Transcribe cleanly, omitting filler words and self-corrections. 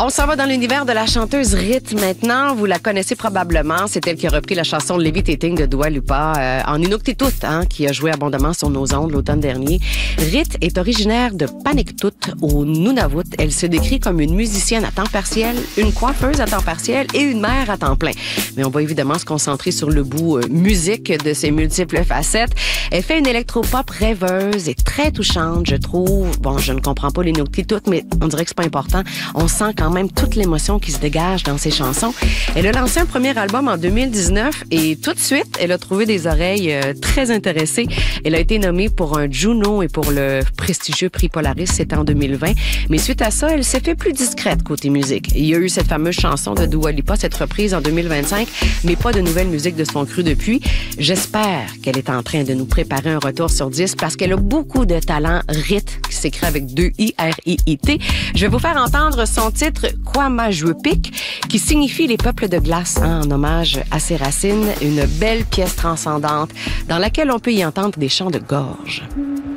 On s'en va dans l'univers de la chanteuse Rit maintenant. Vous la connaissez probablement. C'est elle qui a repris la chanson Levitating de Dua Lipa en Inuktitut, qui a joué abondamment sur nos ondes l'automne dernier. Rit est originaire de Paniktut au Nunavut. Elle se décrit comme une musicienne à temps partiel, une coiffeuse à temps partiel et une mère à temps plein. Mais on va évidemment se concentrer sur le bout musique de ses multiples facettes. Elle fait une électropop rêveuse et très touchante, je trouve. Bon, je ne comprends pas l'Inuktitut, mais on dirait que c'est pas important. On sent quand même toute l'émotion qui se dégage dans ses chansons. Elle a lancé un premier album en 2019 et tout de suite, elle a trouvé des oreilles très intéressées. Elle a été nommée pour un Juno et pour le prestigieux prix Polaris, c'était en 2020. Mais suite à ça, elle s'est fait plus discrète côté musique. Il y a eu cette fameuse chanson de Dua Lipa, cette reprise en 2025, mais pas de nouvelle musique de son cru depuis. J'espère qu'elle est en train de nous préparer un retour sur disque parce qu'elle a beaucoup de talent. Rit, qui s'écrit avec 2 I-R-I-I-T. Je vais vous faire entendre son titre Kwamajwepik, qui signifie les peuples de glace, en hommage à ses racines. Une belle pièce transcendante dans laquelle on peut y entendre des chants de gorge.